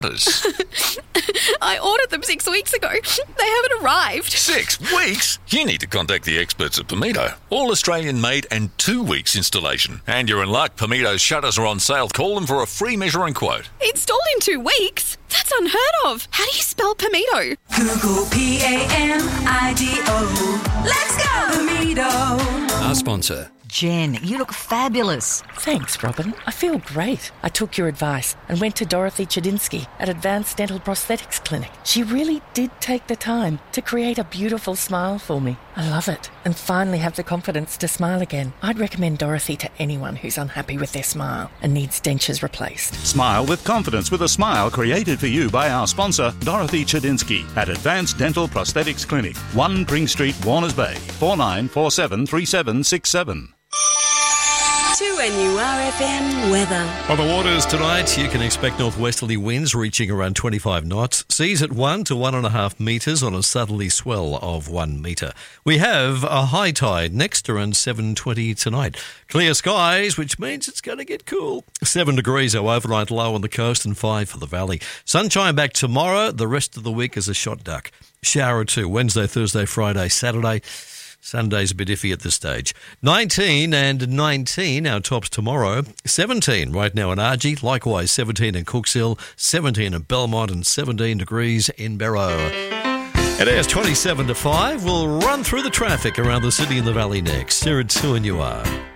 I ordered them 6 weeks ago. They haven't arrived. 6 weeks? You need to contact the experts at Pomito. All Australian made and 2 weeks installation. And you're in luck. Pomito's shutters are on sale. Call them for a free measuring quote. Installed in 2 weeks? That's unheard of. How do you spell Pomito? Google P-A-M-I-D-O. Let's go, Pomito. Our sponsor. Jen, you look fabulous. Thanks, Robin. I feel great. I took your advice and went to Dorothy Chedinsky at Advanced Dental Prosthetics Clinic. She really did take the time to create a beautiful smile for me. I love it and finally have the confidence to smile again. I'd recommend Dorothy to anyone who's unhappy with their smile and needs dentures replaced. Smile with confidence with a smile created for you by our sponsor, Dorothy Chedinsky at Advanced Dental Prosthetics Clinic, 1 Pring Street, Warners Bay, 49473767. 2NURFM weather. On the waters tonight, you can expect northwesterly winds reaching around 25 knots. Seas at 1 to 1.5 metres on a southerly swell of 1 metre. We have a high tide next around 7:20 tonight. Clear skies, which means it's going to get cool. 7 degrees our overnight low on the coast and 5 for the valley. Sunshine back tomorrow. The rest of the week is a shot duck. Shower or two Wednesday, Thursday, Friday, Saturday. Sunday's a bit iffy at this stage. 19 and 19, our tops tomorrow. 17 right now in Argy. Likewise, 17 in Cookshill, 17 in Belmont and 17 degrees in Barrow. It is 27 to 5. We'll run through the traffic around the city and the valley next. Here at 2NUR.